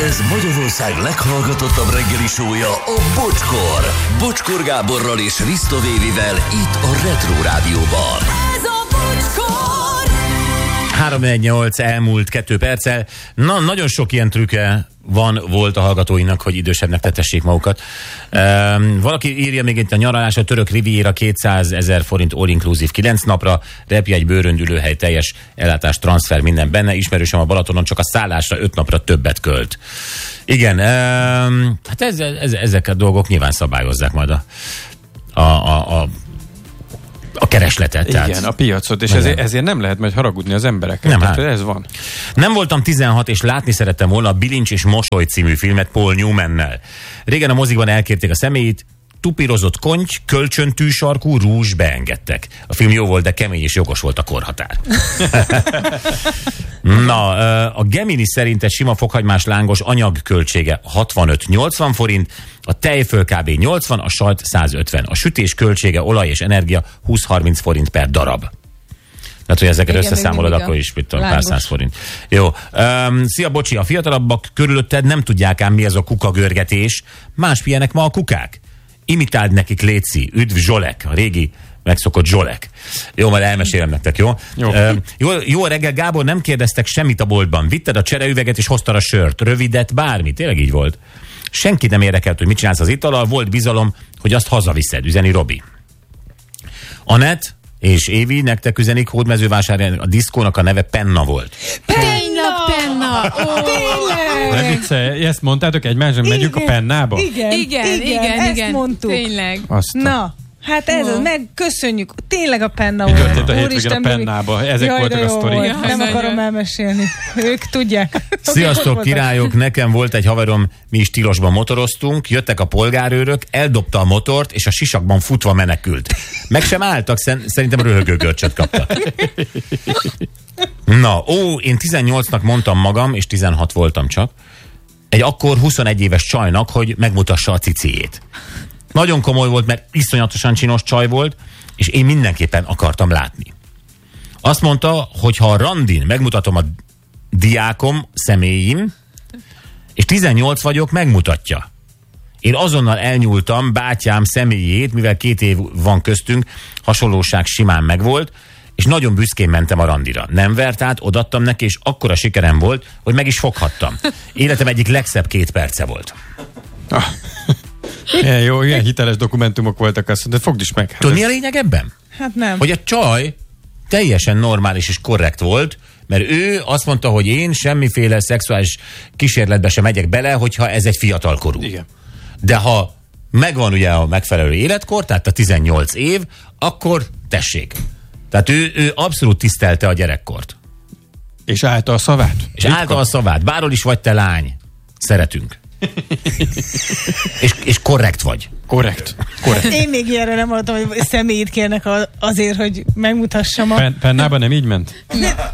Ez Magyarország leghallgatottabb reggeli show-ja, a Bocskor. Bocskor Gáborral és Risto Vévivel itt a Retro Rádióban. Ez a Bocskor! 3-1-8 elmúlt 2 perccel. Na, nagyon sok ilyen trükke volt a hallgatóinak, hogy idősebbnek tetessék magukat. Valaki írja még itt a nyaralás, a török Riviera 200 000 forint all-inclusive 9 napra, repjegy, bőröndülőhely, teljes ellátás, transfer, minden benne. Ismerősem a Balatonon csak a szállásra 5 napra többet költ. Igen, hát ezek a dolgok nyilván szabályozzák majd a keresletet. Igen, tehát a piacot, és ezért nem lehet majd haragudni az embereket. Nem, tehát hát. ez van. Nem voltam 16, és látni szerettem volna a Bilincs és Mosoly című filmet Paul Newmannel. Régen a mozikban elkérték a személyét, tupírozott konty, kölcsöntű sarkú rúzs beengedtek. A film jó volt, de kemény és jogos volt a korhatár. Na, a Gemini szerint egy sima fokhagymás lángos anyagköltsége 65-80 forint, a tejföl kb. 80, a sajt 150. A sütés költsége, olaj és energia 20-30 forint per darab. Tehát, hogy ezeket összeszámolod, akkor is pár száz forint. Jó. Szia, bocsi, a fiatalabbak körülötted nem tudják ám, mi ez a kukagörgetés. Más milyenek ma a kukák. Imitáld nekik, létszi. Üdv Zsolek, a régi megszokott Zsolek. Jó, majd elmesélem nektek, jó? Jó reggel, Gábor, nem kérdeztek semmit a boltban. Vitted a csereüveget és hoztad a sört, rövidet, bármi. Tényleg így volt. Senki nem érdekelt, hogy mit csinálsz az itallal, volt bizalom, hogy azt hazaviszed, üzeni Robi. Anett és Évi, nektek üzenik, Hódmezővásárhelyen a diszkónak a neve Penna volt. Penna! Ne viccelj, ezt mondtátok egymásra, megyünk a Pennába? Igen, ezt mondtuk. Tényleg. Na, hát ez az, megköszönjük. Tényleg a Penna Mi volt. történt a hétvégén a Pennába? Ezek voltak a sztorik. Nem akarom elmesélni. Ők tudják. Sziasztok, királyok! Nekem volt egy haverom, mi is tilosban motoroztunk, jöttek a polgárőrök, eldobta a motort, és a sisakban futva menekült. Meg sem álltak, szerintem röhögőgörcsöt kaptak. Na, én 18-nak mondtam magam, és 16 voltam csak, egy akkor 21 éves csajnak, hogy megmutassa a ciciét. Nagyon komoly volt, mert iszonyatosan csinos csaj volt, és én mindenképpen akartam látni. Azt mondta, hogy ha a randin megmutatom a diákom személyim, és 18 vagyok, megmutatja. Én azonnal elnyúltam bátyám személyét, mivel 2 év van köztünk, hasonlóság simán megvolt, és nagyon büszkén mentem a randira. Nem vert át, odaadtam neki, és akkora sikerem volt, hogy meg is foghattam. Életem egyik legszebb 2 perce volt. Ilyen hiteles dokumentumok voltak, azt de fogd is meg. Tudod, mi a lényeg ebben? Hát nem. Hogy a csaj teljesen normális és korrekt volt, mert ő azt mondta, hogy én semmiféle szexuális kísérletbe sem megyek bele, hogyha ez egy fiatalkorú. Igen. De ha megvan ugye a megfelelő életkor, tehát a 18 év, akkor tessék. Tehát ő abszolút tisztelte a gyerekkort. És állta a szavát. És állta a szavát. Bárhol is vagy, te lány. Szeretünk. és korrekt vagy. Korrekt. Én még ilyenre nem mondtam, hogy személyt kérnek azért, hogy megmutassam a... Pennában nem így ment?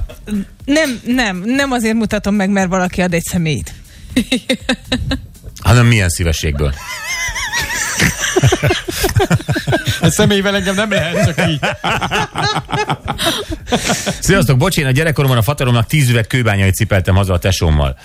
Nem azért mutatom meg, mert valaki ad egy személyt. Hanem milyen szívességből? A személyvel engem nem lehet, csak így. Sziasztok, bocs, én a gyerekkoromban a fateromnak 10 üveg kőbányait cipeltem haza a tesómmal.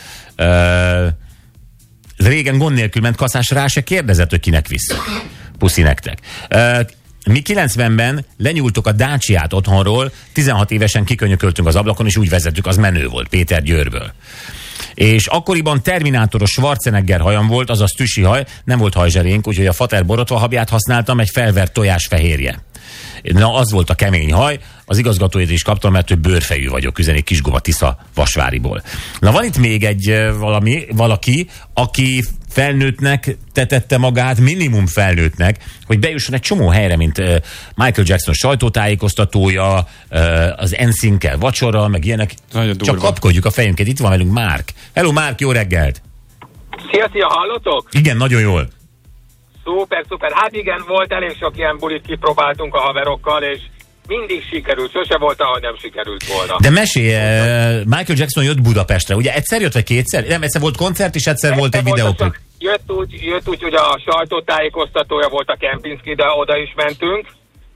Régen gond nélkül ment kaszás, rá se kérdezett, hogy kinek vissza. Puszi nektek. Mi 90-ben lenyúltuk a Daciát otthonról, 16 évesen kikönyököltünk az ablakon, és úgy vezettük, az menő volt, Péter Győrből. És akkoriban terminátoros Schwarzenegger hajam volt, azaz tüsi haj, nem volt hajzserénk, úgyhogy a fater borotva habját használtam, egy felvert tojásfehérje. Na, az volt a kemény haj, az igazgatójét is kaptam, mert ő bőrfejű vagyok, üzeni Kisgova Tisza Vasváriból. Na, van itt még egy valaki, aki felnőttnek tetette magát, minimum felnőttnek, hogy bejusson egy csomó helyre, mint Michael Jackson sajtótájékoztatója, az NSYNC-kel vacsora, meg ilyenek. Csak kapkodjuk a fejünket. Itt van velünk Márk. Hello, Márk, jó reggelt! Szia, hallottok? Igen, nagyon jól. Szuper. Hát igen, volt elég sok ilyen bulit, kipróbáltunk a haverokkal, és mindig sikerült. Sose volt, ahol nem sikerült volna. De mesélj, Michael Jackson jött Budapestre. Ugye egyszer jött, vagy kétszer? Nem, egyszer volt koncert, és egyszer volt egy videóklip. Jött úgy, hogy a sajtótájékoztatója volt a Kempinski, de oda is mentünk.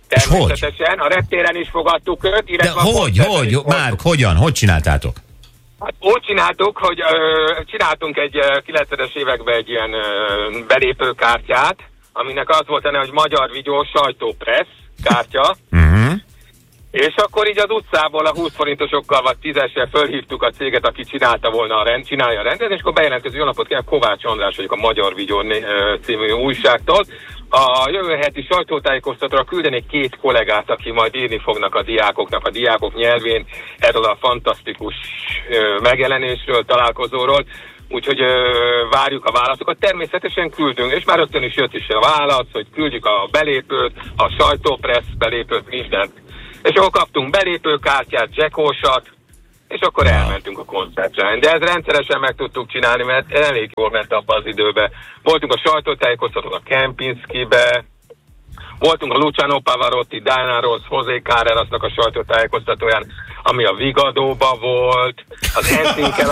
Természetesen. A reptéren is fogadtuk őt. De hogy? Márk, hogyan? Hogy csináltátok? Hát úgy csináltuk, hogy csináltunk egy 90-es években egy ilyen belépőkártyát, aminek az volt ennek, hogy Magyar Vigyó sajtópressz kártya, és akkor így az utcából a 20 forintosokkal vagy 10-esre fölhívtuk a céget, aki csinálta volna csinálja a rendet, és akkor bejelentkező, jó napot kérem, Kovács András vagyok a Magyar Vigyó című újságtól. A jövő heti sajtótájékoztatóra küldenék 2 kollégát, aki majd írni fognak a diákoknak, a diákok nyelvén erről a fantasztikus megjelenésről, találkozóról. Úgyhogy várjuk a válaszokat. Természetesen küldünk, és már rögtön is jött is a válasz, hogy küldjük a belépőt, a sajtópressz belépőt, mindent. És akkor kaptunk belépőkártyát, jackósat, és akkor elmentünk a koncertre. De ez rendszeresen meg tudtuk csinálni, mert elég jól ment abban az időben. Voltunk a sajtótájékoztatón a Kempinskibe, voltunk a Luciano Pavarotti, Diana Ross, José Carrerasnak a sajtótájékoztatóján, ami a Vigadóba volt, az Enszínkkel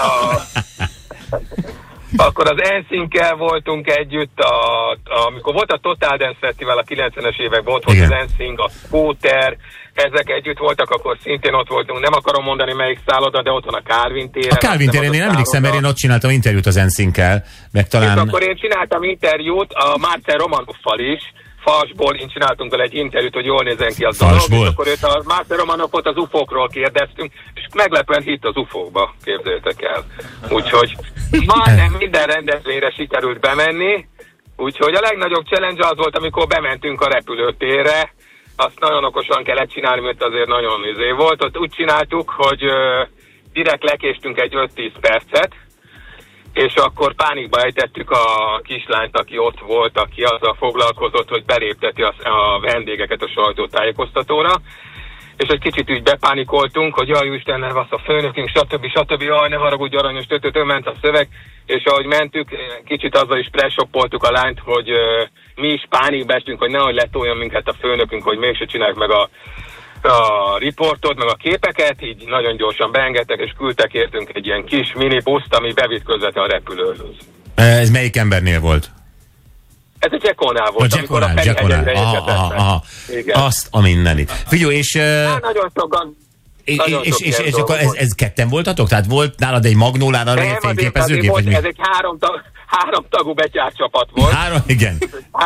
akkor az Enszínkkel voltunk együtt, amikor volt a Total Dance Festival a 90-es években, ott volt az Enszink, a Scooter, ezek együtt voltak, akkor szintén ott voltunk. Nem akarom mondani melyik szálloda, de ott van a Calvin téren. A Calvin téren, én emlékszem, mert én ott csináltam interjút az Enszínkkel, meg talán... És akkor én csináltam interjút a Marcel Romanoffal is, Falsból, én csináltunk vele egy interjút, hogy jól nézzen ki az dolog, és akkor őt a Marcel Romanoffot az UFO-król kérdeztünk, és meglepően hitt az UFO-kba, képzeljétek el. Úgyhogy majdnem minden rendezvényre sikerült bemenni, úgyhogy a legnagyobb challenge az volt, amikor bementünk a repülőtérre, azt nagyon okosan kellett csinálni, mert azért nagyon volt. Ott úgy csináltuk, hogy direkt lekéstünk egy 5-10 percet, és akkor pánikba ejtettük a kislányt, aki ott volt, aki azzal foglalkozott, hogy belépteti a vendégeket a sajtótájékoztatóra, és egy kicsit úgy bepánikoltunk, hogy jaj, Istenem, az a főnökünk, stb. Jaj, ne haragudj, aranyos, ment a szöveg, és ahogy mentük, kicsit azzal is presshoppoltuk a lányt, hogy mi is pánikba estünk, hogy nehogy letoljon minket a főnökünk, hogy mégse csináljuk meg a riportot, meg a képeket, így nagyon gyorsan beengedtek, és küldtek értünk egy ilyen kis minibuszt, ami bevitt közvetlenül a repülőhöz. Ez melyik embernél volt? Ez a Jackonál volt, amikor a Ferihegyekre érkezett. Azt a mindenit. Figyelj, és... nagyon sokan... És akkor ez ketten voltatok? Tehát volt nálad egy magnólára egy fényképezőgép? Ez egy háromtagú betyárcsapat volt. Igen.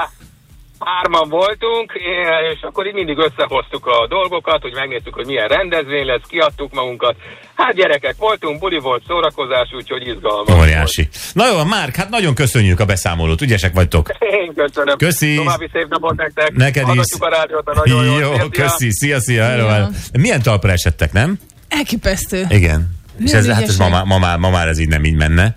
Hárman voltunk, és akkor így mindig összehoztuk a dolgokat, hogy megnéztük, hogy milyen rendezvény lesz, kiadtuk magunkat. Hát gyerekek voltunk, buli volt, szórakozás, úgyhogy izgalmas. Óriási. Na jó, Márk, hát nagyon köszönjük a beszámolót, ügyesek vagytok. Én köszönöm. Köszi. További szép napot nektek. Neked is. Hallgatjuk a rádiót, a nagyon jó. Jó, köszi. Szia. Hello. Milyen talpra esettek, nem? Elképesztő. Igen. És ez ma már ez így nem így menne.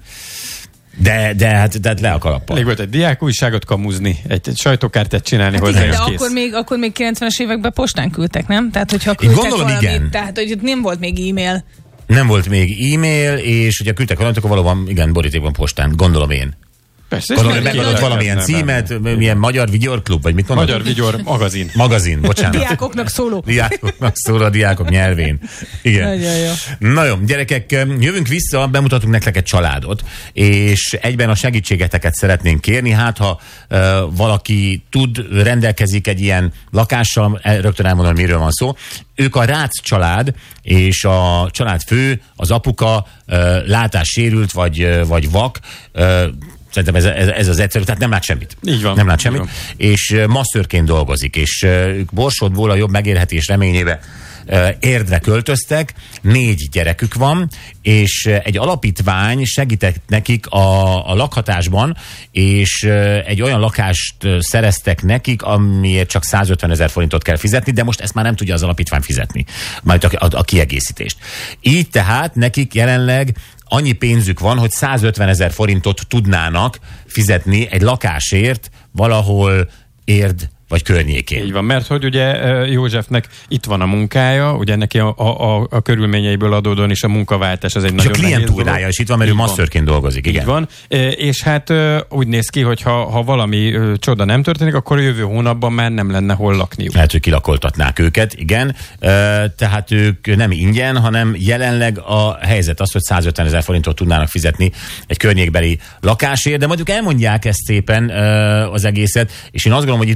De hát le a kalappal. Elég volt egy diák újságot kamuzni, egy sajtókártyát csinálni hát hozzá, igen, de kész. akkor még 90-es években postán küldtek, nem? Tehát, hogyha küldtek gondolom, valamit, igen. Tehát, hogy nem volt még e-mail. Nem volt még e-mail, és hogyha küldtek valamit, akkor valóban, igen, borítékban postán, gondolom én. Persze, gondolom, megadott valamilyen címet, milyen Magyar Vigyor Klub, vagy mit mondod? Magyar Vigyor magazin. Magazin, bocsánat. Diákoknak szóló. Diákoknak szóló, a diákok nyelvén. Igen. Nagyon jó. Na jó, gyerekek, jövünk vissza, bemutatunk nektek egy családot, és egyben a segítségeteket szeretnénk kérni, hát ha valaki rendelkezik egy ilyen lakással, rögtön elmondom, miről van szó. Ők a Rácz család, és a család fő, az apuka látássérült, vagy vak, szerintem ez az egyszerű, tehát nem lát semmit. Így van. Nem lát semmit, és masszörként dolgozik, és ők Borsodból a jobb megélhetés reményébe Érdre költöztek, 4 gyerekük van, és egy alapítvány segített nekik a lakhatásban, és egy olyan lakást szereztek nekik, amiért csak 150 000 forintot kell fizetni, de most ezt már nem tudja az alapítvány fizetni, majd a kiegészítést. Így tehát nekik jelenleg annyi pénzük van, hogy 150 000 forintot tudnának fizetni egy lakásért valahol Érd vagy környékén. Így van, mert hogy ugye Józsefnek itt van a munkája, ugye neki a körülményeiből adódóan is a munkaváltás az egy és nagyon nehéz dolog. És a klientúrája is itt van, mert ő masszörként dolgozik, igen. Így van, és hát úgy néz ki, hogy ha valami csoda nem történik, akkor a jövő hónapban már nem lenne hol lakniuk. Lehet, hogy kilakoltatnák őket, igen. Tehát ők nem ingyen, hanem jelenleg a helyzet az, hogy 150 000 forintot tudnának fizetni egy környékbeli lakásért, de mondjuk elmondják ezt szépen az egészet, és én azt gondolom, hogy itt biztos, hogy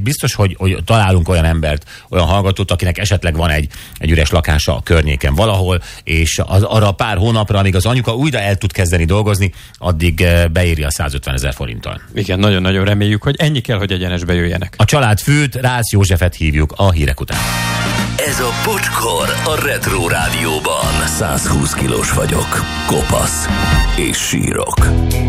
hogy találunk olyan embert, olyan hallgatót, akinek esetleg van egy üres lakása a környéken valahol, és arra pár hónapra, amíg az anyuka újra el tud kezdeni dolgozni, addig beéri a 150 000 forinttal. Igen, nagyon-nagyon reméljük, hogy ennyi kell, hogy egyenesbe jöjjenek. A család főt, Rácz Józsefet hívjuk a hírek után. Ez a Bocskor a Retro Rádióban. 120 kilós vagyok, kopasz és sírok.